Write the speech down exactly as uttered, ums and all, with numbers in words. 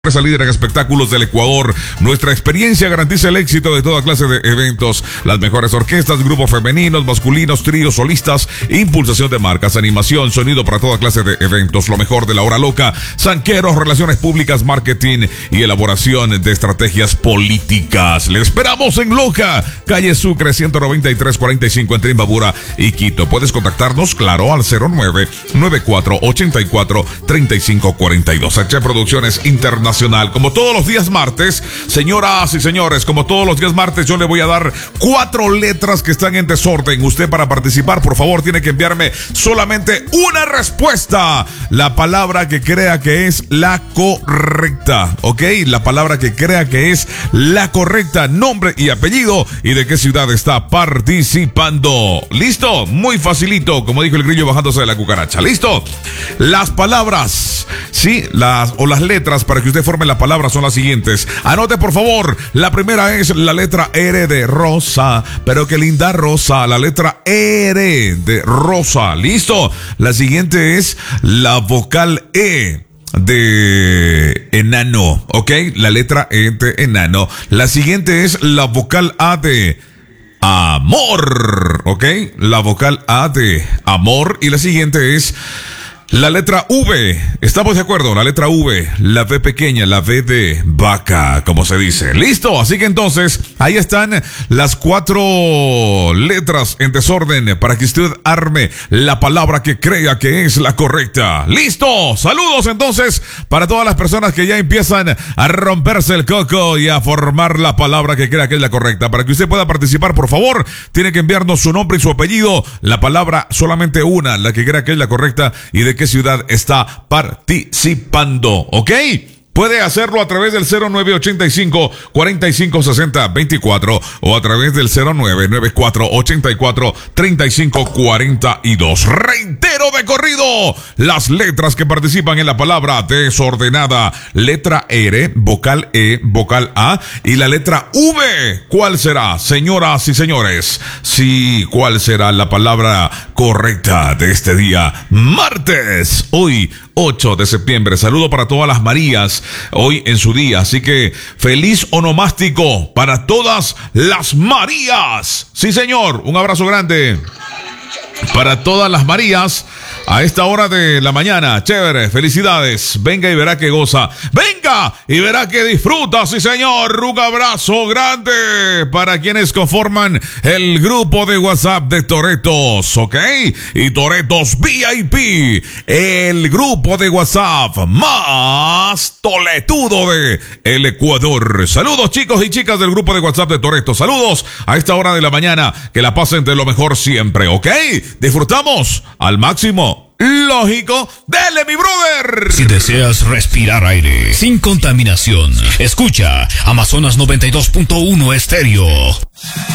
Empresa líder en espectáculos del Ecuador. Nuestra experiencia garantiza el éxito de toda clase de eventos. Las mejores orquestas, grupos femeninos, masculinos, tríos, solistas, impulsación de marcas, animación, sonido para toda clase de eventos. Lo mejor de la hora loca, zanqueros, relaciones públicas, marketing y elaboración de estrategias políticas. Le esperamos en Loja, calle Sucre ciento noventa y tres cuarenta y cinco en Trimbabura y Quito. Puedes contactarnos, claro, al cero nueve nueve cuatro ocho cuatro tres cinco cuatro dos. H Producciones Internacional. Como todos los días martes, señoras y señores, como todos los días martes, yo le voy a dar cuatro letras que están en desorden. Usted, para participar, por favor, tiene que enviarme solamente una respuesta. La palabra que crea que es la correcta, ¿ok? La palabra que crea que es la correcta, nombre y apellido, y de qué ciudad está participando. ¿Listo? Muy facilito, como dijo el grillo bajándose de la cucaracha. ¿Listo? Las palabras, sí, las o las letras para que usted forme la palabra son las siguientes. Anote, por favor. La primera es la letra R de rosa, pero qué linda rosa. La letra R de rosa. ¿Listo? La siguiente es la vocal E de enano, ¿ok? La letra E de enano. La siguiente es la vocal A de amor, ¿ok? La vocal A de amor. Y la siguiente es la letra V. ¿Estamos de acuerdo? La letra V, la V pequeña, la V de vaca, como se dice. ¿Listo? Así que entonces, ahí están las cuatro letras en desorden para que usted arme la palabra que crea que es la correcta. ¿Listo? Saludos entonces para todas las personas que ya empiezan a romperse el coco y a formar la palabra que crea que es la correcta. Para que usted pueda participar, por favor, tiene que enviarnos su nombre y su apellido, la palabra solamente una, la que crea que es la correcta y de qué ciudad está participando, ¿ok? Puede hacerlo a través del cero nueve ocho cinco cuatro cinco seis cero dos cuatro o a través del cero nueve nueve cuatro ocho cuatro tres cinco cuatro dos. Reitero de corrido las letras que participan en la palabra desordenada. Letra R, vocal E, vocal A y la letra V. ¿Cuál será, señoras y señores? Sí, ¿cuál será la palabra correcta de este día martes? Hoy, ocho de septiembre. Saludo para todas las Marías hoy en su día, así que feliz onomástico para todas las Marías. Sí, señor, un abrazo grande para todas las Marías a esta hora de la mañana. Chévere, felicidades. Venga y verá que goza. Venga y verá que disfruta, sí señor. Un abrazo grande para quienes conforman el grupo de WhatsApp de Toretos, ¿ok? Y Toretos V I P, el grupo de WhatsApp más toletudo de el Ecuador. Saludos, chicos y chicas del grupo de WhatsApp de Toretos. Saludos a esta hora de la mañana. Que la pasen de lo mejor siempre, ¿ok? Disfrutamos al máximo. Lógico, dele, mi brother. Si deseas respirar aire sin contaminación, escucha Amazonas noventa y dos punto uno Estéreo.